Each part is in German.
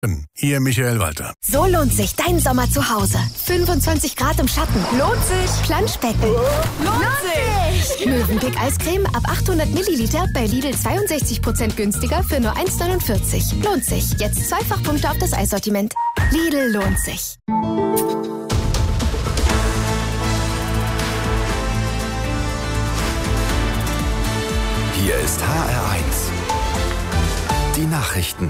Hier Michael Walter. So lohnt sich dein Sommer zu Hause. 25 Grad im Schatten. Lohnt sich. Planschbecken. Lohnt sich. Mövenpick Eiscreme ab 800 Milliliter bei Lidl 62% günstiger für nur 1,49. Lohnt sich. Jetzt Zweifachpunkte auf das Eissortiment. Lidl lohnt sich. Hier ist HR1. Die Nachrichten.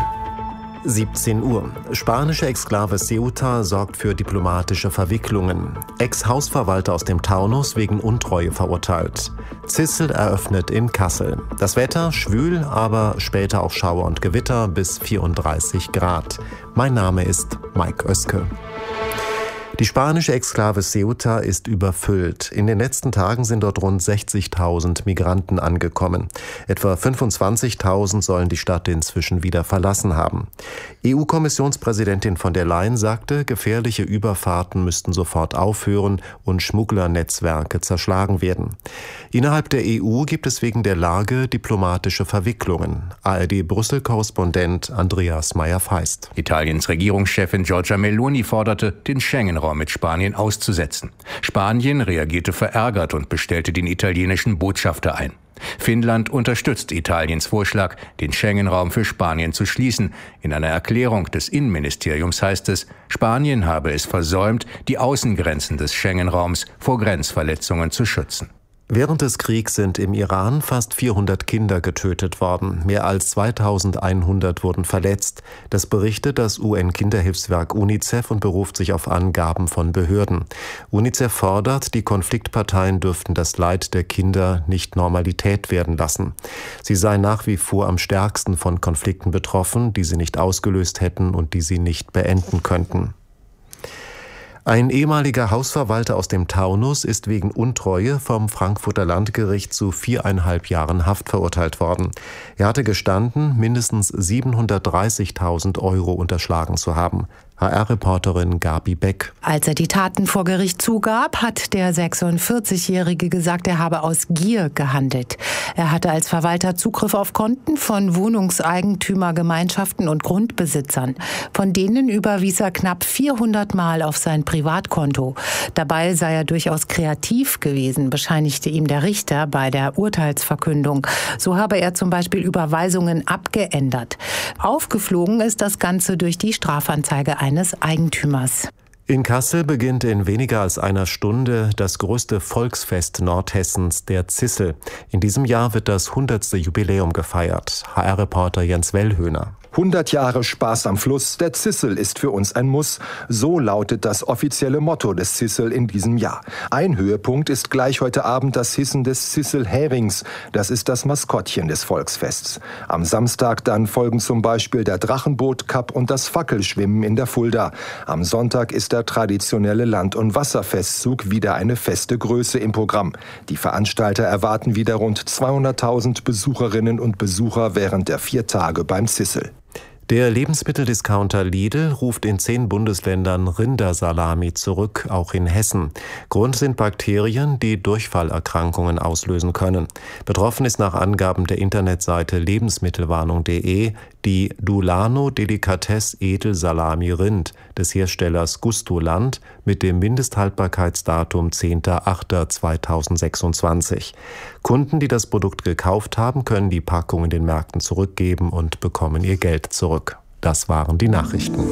17 Uhr. Spanische Exklave Ceuta sorgt für diplomatische Verwicklungen. Ex-Hausverwalter aus dem Taunus wegen Untreue verurteilt. Zissel eröffnet in Kassel. Das Wetter schwül, aber später auch Schauer und Gewitter bis 34 Grad. Mein Name ist Mike Oeske. Die spanische Exklave Ceuta ist überfüllt. In den letzten Tagen sind dort rund 60.000 Migranten angekommen. Etwa 25.000 sollen die Stadt inzwischen wieder verlassen haben. EU-Kommissionspräsidentin von der Leyen sagte, gefährliche Überfahrten müssten sofort aufhören und Schmugglernetzwerke zerschlagen werden. Innerhalb der EU gibt es wegen der Lage diplomatische Verwicklungen. ARD-Brüssel-Korrespondent Andreas Meyer-Feist. Italiens Regierungschefin Giorgia Meloni forderte, den Schengen-Raum mit Spanien auszusetzen. Spanien reagierte verärgert und bestellte den italienischen Botschafter ein. Finnland unterstützt Italiens Vorschlag, den Schengen-Raum für Spanien zu schließen. In einer Erklärung des Innenministeriums heißt es, Spanien habe es versäumt, die Außengrenzen des Schengen-Raums vor Grenzverletzungen zu schützen. Während des Kriegs sind im Iran fast 400 Kinder getötet worden. Mehr als 2100 wurden verletzt. Das berichtet das UN-Kinderhilfswerk UNICEF und beruft sich auf Angaben von Behörden. UNICEF fordert, die Konfliktparteien dürften das Leid der Kinder nicht Normalität werden lassen. Sie seien nach wie vor am stärksten von Konflikten betroffen, die sie nicht ausgelöst hätten und die sie nicht beenden könnten. Ein ehemaliger Hausverwalter aus dem Taunus ist wegen Untreue vom Frankfurter Landgericht zu 4,5 Jahren Haft verurteilt worden. Er hatte gestanden, mindestens 730.000 € unterschlagen zu haben. HR-Reporterin Gabi Beck. Als er die Taten vor Gericht zugab, hat der 46-Jährige gesagt, er habe aus Gier gehandelt. Er hatte als Verwalter Zugriff auf Konten von Wohnungseigentümergemeinschaften und Grundbesitzern. Von denen überwies er knapp 400 Mal auf sein Privatkonto. Dabei sei er durchaus kreativ gewesen, bescheinigte ihm der Richter bei der Urteilsverkündung. So habe er zum Beispiel Überweisungen abgeändert. Aufgeflogen ist das Ganze durch die Strafanzeige eines Eigentümers. In Kassel beginnt in weniger als einer Stunde das größte Volksfest Nordhessens, der Zissel. In diesem Jahr wird das 100. Jubiläum gefeiert. HR-Reporter Jens Wellhöhner. 100 Jahre Spaß am Fluss, der Zissel ist für uns ein Muss. So lautet das offizielle Motto des Zissel in diesem Jahr. Ein Höhepunkt ist gleich heute Abend das Hissen des Zissel-Herings. Das ist das Maskottchen des Volksfests. Am Samstag dann folgen zum Beispiel der Drachenboot-Cup und das Fackelschwimmen in der Fulda. Am Sonntag ist der traditionelle Land- und Wasserfestzug wieder eine feste Größe im Programm. Die Veranstalter erwarten wieder rund 200.000 Besucherinnen und Besucher während der 4 Tage beim Zissel. Der Lebensmitteldiscounter Lidl ruft in 10 Bundesländern Rindersalami zurück, auch in Hessen. Grund sind Bakterien, die Durchfallerkrankungen auslösen können. Betroffen ist nach Angaben der Internetseite lebensmittelwarnung.de die Dulano Delikatesse Edelsalami Rind des Herstellers Gustoland mit dem Mindesthaltbarkeitsdatum 10.08.2026. Kunden, die das Produkt gekauft haben, können die Packung in den Märkten zurückgeben und bekommen ihr Geld zurück. Das waren die Nachrichten.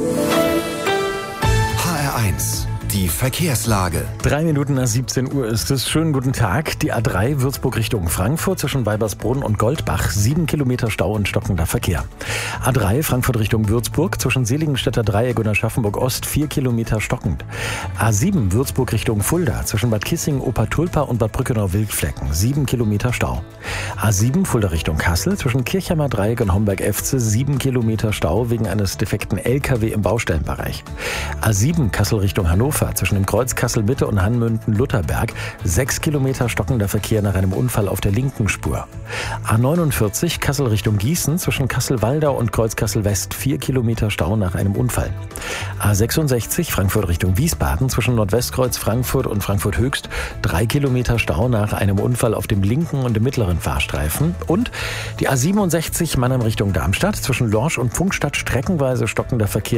HR1, die Verkehrslage. 3 Minuten nach 17 Uhr ist es. Schönen guten Tag. Die A3 Würzburg Richtung Frankfurt zwischen Weibersbronn und Goldbach. 7 Kilometer Stau und stockender Verkehr. A3 Frankfurt Richtung Würzburg zwischen Seligenstädter Dreieck und Aschaffenburg Ost 4 Kilometer stockend. A7 Würzburg Richtung Fulda zwischen Bad Kissingen, Obertulpa und Bad Brückenau-Wildflecken. 7 Kilometer Stau. A7 Fulda Richtung Kassel zwischen Kirchheimer Dreieck und Homberg-Efze 7 Kilometer Stau wegen eines defekten LKW im Baustellenbereich. A7 Kassel Richtung Hannover zwischen dem Kreuz Kassel-Mitte und Hanmünden-Lutherberg 6 Kilometer stockender Verkehr nach einem Unfall auf der linken Spur. A49 Kassel Richtung Gießen zwischen Kassel-Waldau und Kreuz Kassel-West 4 Kilometer Stau nach einem Unfall. A66 Frankfurt Richtung Wiesbaden zwischen Nordwestkreuz Frankfurt und Frankfurt Höchst 3 Kilometer Stau nach einem Unfall auf dem linken und dem mittleren Fahrstreifen. Und die A67 Mannheim Richtung Darmstadt zwischen Lorsch und Pfungstadt streckenweise stockender Verkehr